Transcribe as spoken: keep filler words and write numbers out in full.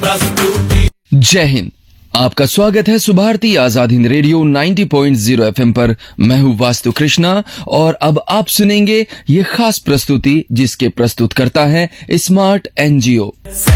प्रस्तुति। जय हिंद। आपका स्वागत है सुभारती आजाद हिंद रेडियो नब्बे पॉइंट शून्य एफएम पर। मैं हूँ वास्तु कृष्णा और अब आप सुनेंगे ये खास प्रस्तुति जिसके प्रस्तुत करता है स्मार्ट एनजीओ।